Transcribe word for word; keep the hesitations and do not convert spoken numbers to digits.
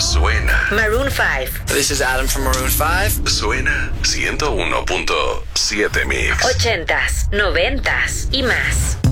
Suena. Maroon five. This is Adam from Maroon five. Suena ciento uno punto siete Mix. Ochentas, noventas y más.